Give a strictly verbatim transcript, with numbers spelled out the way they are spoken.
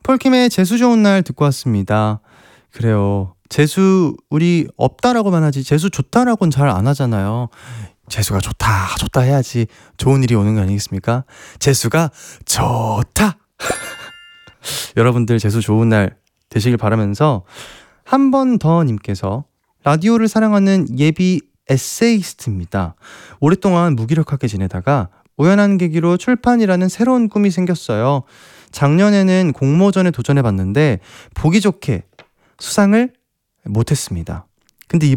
폴킴의 재수 좋은 날 듣고 왔습니다. 그래요. 재수 우리 없다라고만 하지 재수 좋다라고는 잘 안 하잖아요. 재수가 좋다 좋다 해야지 좋은 일이 오는 거 아니겠습니까? 재수가 좋다. 여러분들 재수 좋은 날 되시길 바라면서 한 번 더 님께서 라디오를 사랑하는 예비 에세이스트입니다. 오랫동안 무기력하게 지내다가 우연한 계기로 출판이라는 새로운 꿈이 생겼어요. 작년에는 공모전에 도전해봤는데 보기 좋게 수상을 못했습니다. 근데